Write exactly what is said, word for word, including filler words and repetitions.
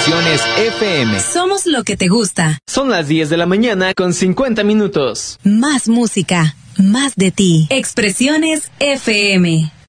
Expresiones F M. Somos lo que te gusta. Son las diez de la mañana con cincuenta minutos. Más música, más de ti. Expresiones F M.